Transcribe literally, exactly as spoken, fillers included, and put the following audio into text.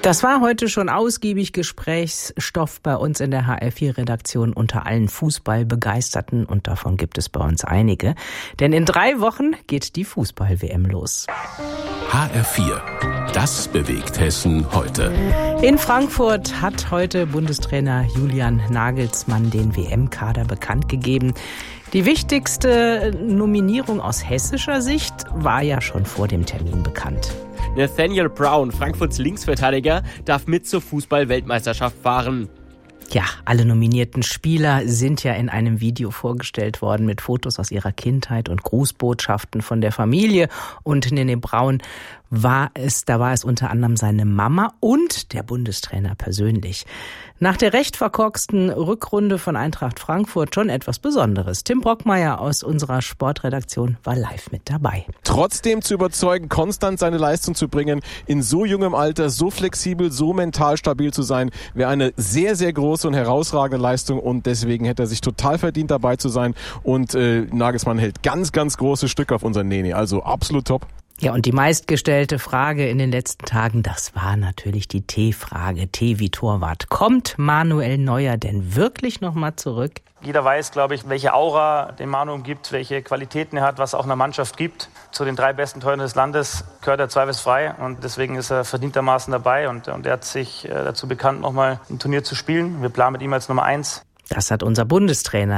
Das war heute schon ausgiebig Gesprächsstoff bei uns in der H R vier Redaktion unter allen Fußballbegeisterten, und davon gibt es bei uns einige. Denn in drei Wochen geht die Fußball-W M los. H R vier. Das bewegt Hessen heute. In Frankfurt hat heute Bundestrainer Julian Nagelsmann den W M-Kader bekannt gegeben. Die wichtigste Nominierung aus hessischer Sicht war ja schon vor dem Termin bekannt. Nathaniel Brown, Frankfurts Linksverteidiger, darf mit zur Fußball-Weltmeisterschaft fahren. Ja, alle nominierten Spieler sind ja in einem Video vorgestellt worden mit Fotos aus ihrer Kindheit und Grußbotschaften von der Familie. Und Nene Braun war es, da war es unter anderem seine Mama und der Bundestrainer persönlich. Nach der recht verkorksten Rückrunde von Eintracht Frankfurt schon etwas Besonderes. Tim Brockmeier aus unserer Sportredaktion war live mit dabei. Trotzdem zu überzeugen, konstant seine Leistung zu bringen, in so jungem Alter, so flexibel, so mental stabil zu sein, wäre eine sehr, sehr große und herausragende Leistung, und deswegen hätte er sich total verdient, dabei zu sein, und äh, Nagelsmann hält ganz, ganz große Stück auf unseren Nene, also absolut top. Ja, und die meistgestellte Frage in den letzten Tagen, das war natürlich die T-Frage. T wie Torwart. Kommt Manuel Neuer denn wirklich nochmal zurück? Jeder weiß, glaube ich, welche Aura den Manu umgibt, welche Qualitäten er hat, was auch einer Mannschaft gibt. Zu den drei besten Torhütern des Landes gehört er zweifelsfrei, und deswegen ist er verdientermaßen dabei, und, und er hat sich dazu bekannt, nochmal ein Turnier zu spielen. Wir planen mit ihm als Nummer eins. Das hat unser Bundestrainer